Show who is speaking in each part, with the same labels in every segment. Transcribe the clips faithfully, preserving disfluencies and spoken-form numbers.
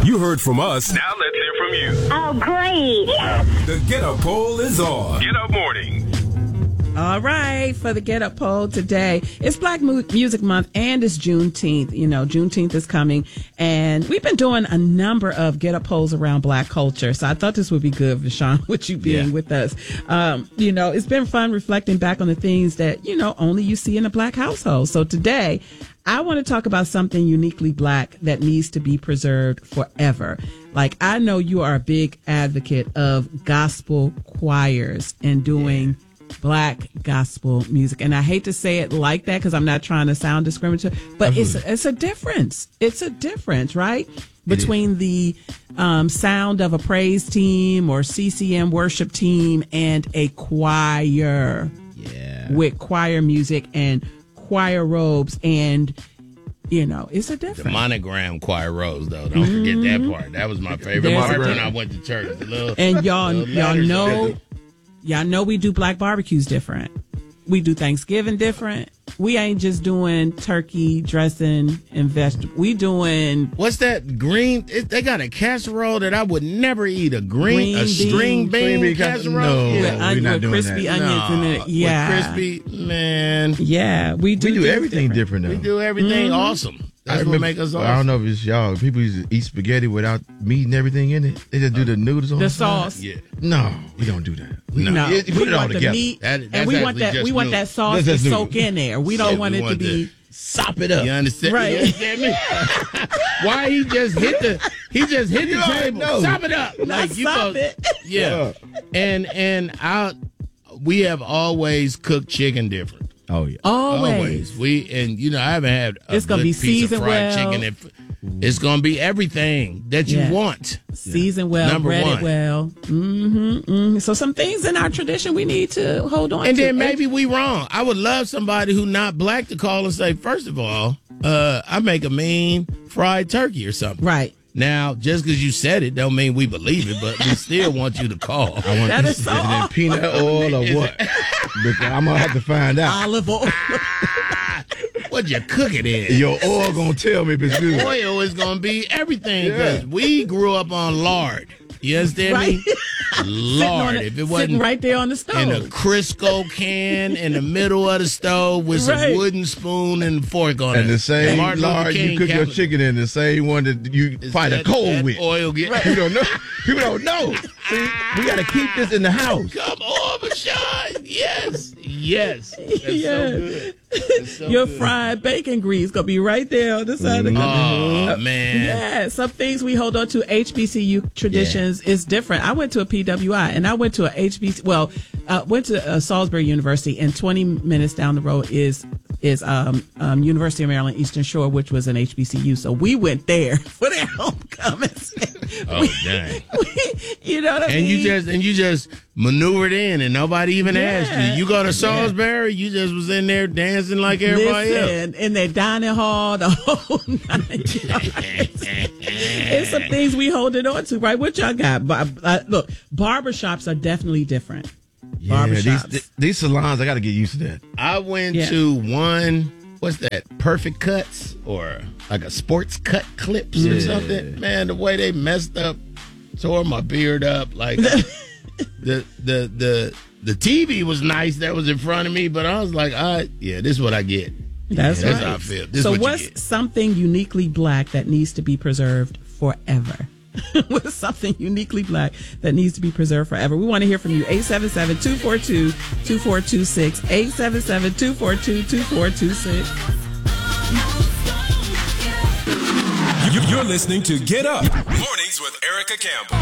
Speaker 1: You heard from us.
Speaker 2: Now let's hear from you.
Speaker 3: Oh, great.
Speaker 1: The Get Up Poll is on.
Speaker 2: Get Up Morning.
Speaker 4: All right, for the Get Up Poll today, it's Black Mu- Music Month and it's Juneteenth. You know, Juneteenth is coming, and we've been doing a number of Get Up Polls around Black culture. So I thought this would be good, Vashawn, with you being
Speaker 5: Yeah.
Speaker 4: with us. Um, you know, it's been fun reflecting back on the things that, you know, only you see in a Black household. So today, I want to talk about something uniquely Black that needs to be preserved forever. Like, I know you are a big advocate of gospel choirs and doing Black gospel music. And I hate to say it like that because I'm not trying to sound discriminatory, but it's, it's a difference. It's a difference, right? Between the um, sound of a praise team or C C M worship team and a choir.
Speaker 5: Yeah.
Speaker 4: With choir music and choir robes, and you know, it's a difference.
Speaker 5: The monogram choir robes, though. Don't forget that part. That was my favorite
Speaker 4: There's
Speaker 5: part
Speaker 4: a-
Speaker 5: when I went to church. The little,
Speaker 4: And y'all,
Speaker 5: little
Speaker 4: y'all
Speaker 5: letters
Speaker 4: know,
Speaker 5: on it.
Speaker 4: y'all know we do Black barbecues different. We do Thanksgiving different. We ain't just doing turkey dressing and vegetables. We doing
Speaker 5: What's that green? It, they got a casserole that I would never eat. A green,
Speaker 4: Green
Speaker 5: a
Speaker 4: bean-
Speaker 5: string bean
Speaker 6: green bean
Speaker 5: casserole.
Speaker 6: casserole. No.
Speaker 4: with,
Speaker 6: we're
Speaker 4: onion,
Speaker 6: not
Speaker 4: with
Speaker 6: doing
Speaker 4: crispy
Speaker 6: that.
Speaker 4: onions in it. Yeah,
Speaker 5: With crispy, man.
Speaker 4: Yeah, we do.
Speaker 6: We do
Speaker 4: things
Speaker 6: everything different,
Speaker 5: We
Speaker 6: now.
Speaker 5: do everything awesome. That's
Speaker 6: I
Speaker 5: what
Speaker 6: remember-
Speaker 5: makes us awesome.
Speaker 6: I don't know if it's y'all. People used to eat spaghetti without meat and everything in it. They just do the noodles on
Speaker 4: The
Speaker 6: the side.
Speaker 4: sauce.
Speaker 5: Yeah.
Speaker 6: No, we don't do that. We,
Speaker 5: No.
Speaker 4: No,
Speaker 6: you put
Speaker 4: we
Speaker 6: it all
Speaker 4: want the
Speaker 6: together.
Speaker 4: meat,
Speaker 5: That-
Speaker 4: and
Speaker 5: that's
Speaker 4: we want
Speaker 5: actually
Speaker 4: that.
Speaker 5: just
Speaker 4: We want
Speaker 5: noodles.
Speaker 4: that sauce
Speaker 6: That's
Speaker 4: to
Speaker 6: just
Speaker 4: soak
Speaker 6: noodles.
Speaker 4: in there. We don't
Speaker 5: Yeah,
Speaker 4: want
Speaker 5: we
Speaker 4: it to
Speaker 5: want
Speaker 4: be.
Speaker 5: the-
Speaker 6: Sop it up.
Speaker 5: You understand?
Speaker 4: Right.
Speaker 5: You understand me? Why he just hit the he just hit the
Speaker 6: You already
Speaker 5: table?
Speaker 6: know.
Speaker 5: Stop it up. Like you
Speaker 4: Stop
Speaker 5: supposed-
Speaker 4: it.
Speaker 5: Yeah. And and I we have always cooked chicken different.
Speaker 6: Oh yeah.
Speaker 4: Always.
Speaker 5: We and you know I haven't had a
Speaker 4: It's gonna
Speaker 5: good
Speaker 4: be
Speaker 5: piece
Speaker 4: seasoned
Speaker 5: of fried
Speaker 4: well.
Speaker 5: chicken. If, it's gonna be everything that you
Speaker 4: Yeah.
Speaker 5: want.
Speaker 4: Seasoned well,
Speaker 5: Number
Speaker 4: breaded
Speaker 5: one.
Speaker 4: well. Mm-hmm, mm-hmm. So some things in our tradition we need to hold on
Speaker 5: And
Speaker 4: to.
Speaker 5: then maybe we wrong. I would love somebody who not Black to call and say, first of all, uh, I make a mean fried turkey or something.
Speaker 4: Right.
Speaker 5: Now, just because you said it don't mean we believe it, but we still want you to call.
Speaker 6: I want
Speaker 4: That
Speaker 6: this,
Speaker 4: is so
Speaker 6: is it in
Speaker 4: awful.
Speaker 6: peanut oil or what? Because I'm gonna have to find out.
Speaker 4: Olive oil.
Speaker 5: What'd you cook it in?
Speaker 6: Your oil gonna tell me if it's good.
Speaker 5: Oil is going to be everything because
Speaker 6: Yeah.
Speaker 5: we grew up on lard. You understand
Speaker 4: Right.
Speaker 5: me? Lard.
Speaker 4: Sitting on
Speaker 5: If
Speaker 4: the-
Speaker 5: it wasn't
Speaker 4: sitting right there on the stove.
Speaker 5: in a Crisco can in the middle of the stove with some
Speaker 4: Right.
Speaker 5: wooden spoon and fork on it.
Speaker 6: And the same
Speaker 5: Martin Luther
Speaker 6: lard
Speaker 5: King
Speaker 6: you cook your
Speaker 5: Catholic-
Speaker 6: chicken in, the same one that you
Speaker 5: is
Speaker 6: fight
Speaker 5: that-
Speaker 6: a cold
Speaker 5: that
Speaker 6: with.
Speaker 5: Oil get
Speaker 6: People don't know. People don't know. See, we gotta keep this in the house.
Speaker 5: Come on, Bashan. Yes. Yes. That's
Speaker 4: Yeah.
Speaker 5: so good. That's so
Speaker 4: Your
Speaker 5: good.
Speaker 4: fried bacon grease gonna be right there on the side of the
Speaker 5: Oh, man.
Speaker 4: Yeah, some things we hold on to. H B C U traditions is different. I went to a P W I and I went to a H B C. Well, uh, went to uh, Salisbury University, and twenty minutes down the road is is um, um, University of Maryland Eastern Shore, which was an H B C U. So we went there for their homecomings.
Speaker 5: Oh,
Speaker 4: We-
Speaker 5: dang.
Speaker 4: we- you know what I
Speaker 5: And
Speaker 4: mean?
Speaker 5: you just and you just maneuvered in, and nobody even
Speaker 4: Yeah.
Speaker 5: asked you. You go to Salisbury, you just was in there dancing like everybody else.
Speaker 4: Listen, in their dining hall, the whole nine yards. It's some things we holding on to, right? What y'all got? Bar- uh, look, barbershops are definitely different.
Speaker 6: Yeah, these,
Speaker 4: Barbershops.
Speaker 6: th- these salons, I gotta get used to that.
Speaker 5: I went
Speaker 4: Yeah.
Speaker 5: to one. What's that? Perfect Cuts or like a sports cut clips or
Speaker 6: Yeah.
Speaker 5: something. Man, the way they messed up, tore my beard up. Like the the the the T V was nice that was in front of me, but I was like, all right, yeah, this is what I get.
Speaker 4: That's
Speaker 5: That's
Speaker 4: right.
Speaker 5: how I feel. This
Speaker 4: so
Speaker 5: is what you
Speaker 4: what's
Speaker 5: get.
Speaker 4: something uniquely Black that needs to be preserved forever? What's something uniquely Black that needs to be preserved forever? We want to hear from you. eight seven seven, two four two, two four two six. eight seven seven, two four two, two four two six.
Speaker 1: You- You're listening to Get Up Mornings with Erica Campbell.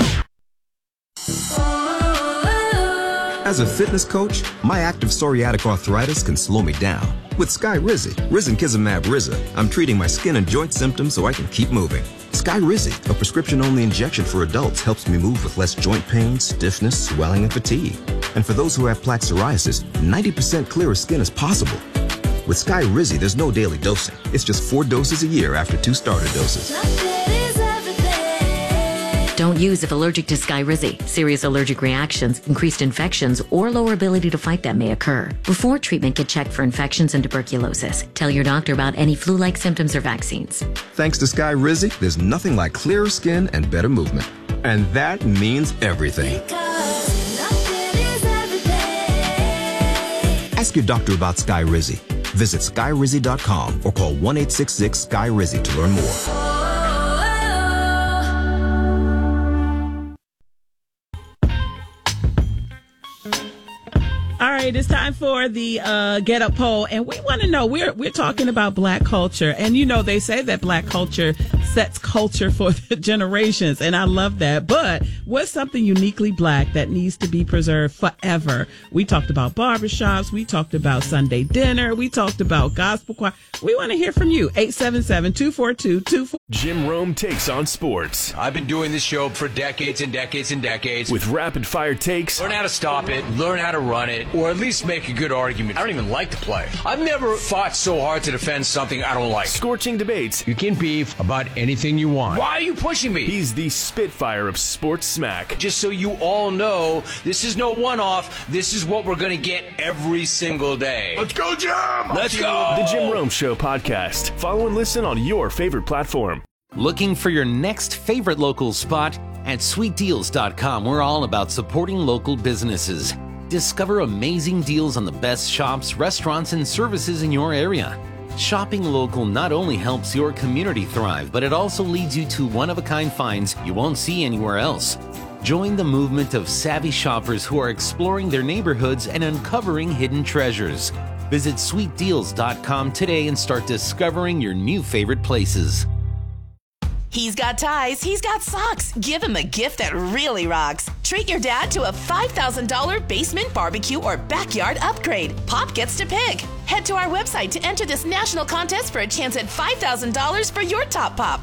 Speaker 7: As a fitness coach, my active psoriatic arthritis can slow me down. With Skyrizi, Risankizumab Riza, I'm treating my skin and joint symptoms so I can keep moving. Skyrizi, a prescription-only injection for adults, helps me move with less joint pain, stiffness, swelling, and fatigue. And for those who have plaque psoriasis, ninety percent clearer skin is possible. With Skyrizi, there's no daily dosing. It's just four doses a year after two starter doses.
Speaker 3: Don't use if allergic to Skyrizi. Serious allergic reactions, increased infections, or lower ability to fight them may occur. Before treatment, get checked for infections and tuberculosis. Tell your doctor about any flu-like symptoms or vaccines.
Speaker 7: Thanks to Skyrizi, there's nothing like clearer skin and better movement. And that means everything. Ask your doctor about Skyrizi. Visit Skyrizi dot com or call one eight six six S K Y R I Z I to learn more.
Speaker 4: All right, it's time for the uh, Get Up poll, and we want to know, we're we're talking about Black culture, and you know they say that Black culture sets culture for the generations, and I love that, but what's something uniquely Black that needs to be preserved forever? We talked about barbershops, we talked about Sunday dinner, we talked about gospel choir. We want to hear from you, eight seven seven, two four two, two four two four.
Speaker 1: Jim Rome takes on sports
Speaker 8: I've been doing this show for decades and decades and decades.
Speaker 1: with rapid-fire takes,
Speaker 8: Learn how to stop it, learn how to run it, or at least make a good argument. I don't even like the play. I've never fought so hard to defend something I don't like.
Speaker 1: scorching debates.
Speaker 8: You can beef about anything you want. Why are you pushing me?
Speaker 1: He's the Spitfire of sports smack.
Speaker 8: Just so you all know, this is no one-off. This is what we're going to get every single day.
Speaker 2: Let's go, Jim!
Speaker 8: Let's go!
Speaker 1: The Jim Rome Show podcast. Follow and listen on your favorite platform.
Speaker 9: Looking for your next favorite local spot? At sweet deals dot com, we're all about supporting local businesses. Discover amazing deals on the best shops, restaurants, and services in your area. Shopping local not only helps your community thrive, but it also leads you to one-of-a-kind finds you won't see anywhere else. Join the movement of savvy shoppers who are exploring their neighborhoods and uncovering hidden treasures. Visit sweet deals dot com today and start discovering your new favorite places.
Speaker 10: He's got ties, he's got socks. Give him a gift that really rocks. Treat your dad to a five thousand dollars basement, barbecue, or backyard upgrade. Pop gets to pick. Head to our website to enter this national contest for a chance at five thousand dollars for your top pop.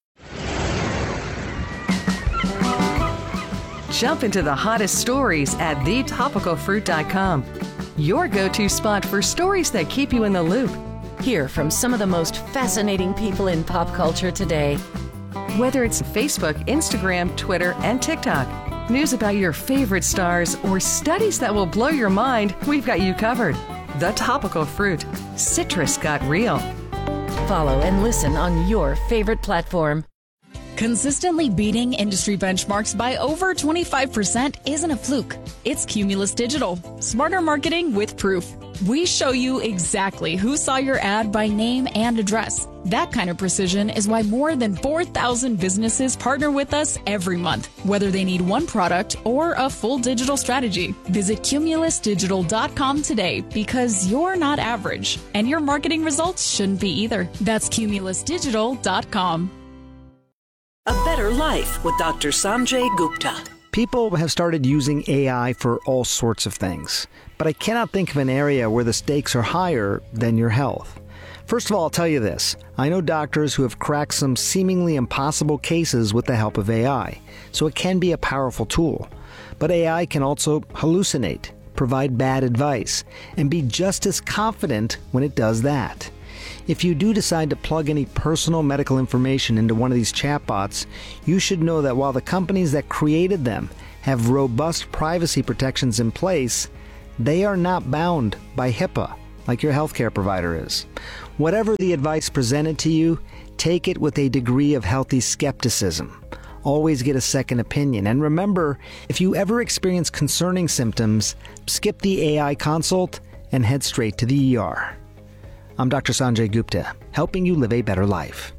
Speaker 11: Jump into the hottest stories at the topical fruit dot com. Your go-to spot for stories that keep you in the loop.
Speaker 12: Hear from some of the most fascinating people in pop culture today.
Speaker 11: Whether it's Facebook, Instagram, Twitter, and TikTok, news about your favorite stars, or studies that will blow your mind, we've got you covered. The Topical Fruit. Citrus got real.
Speaker 12: Follow and listen on your favorite platform.
Speaker 13: Consistently beating industry benchmarks by over twenty-five percent isn't a fluke. It's Cumulus Digital. Smarter marketing with proof. We show you exactly who saw your ad by name and address. That kind of precision is why more than four thousand businesses partner with us every month, whether they need one product or a full digital strategy. Visit cumulus digital dot com today because you're not average, and your marketing results shouldn't be either. That's cumulus digital dot com.
Speaker 14: A Better Life with Doctor Sanjay Gupta.
Speaker 15: People have started using A I for all sorts of things, but I cannot think of an area where the stakes are higher than your health. First of all, I'll tell you this. I know doctors who have cracked some seemingly impossible cases with the help of A I, so it can be a powerful tool. But A I can also hallucinate, provide bad advice, and be just as confident when it does that. If you do decide to plug any personal medical information into one of these chatbots, you should know that while the companies that created them have robust privacy protections in place, they are not bound by HIPAA like your healthcare provider is. Whatever the advice presented to you, take it with a degree of healthy skepticism. Always get a second opinion. And remember, if you ever experience concerning symptoms, skip the A I consult and head straight to the E R. I'm Doctor Sanjay Gupta, helping you live a better life.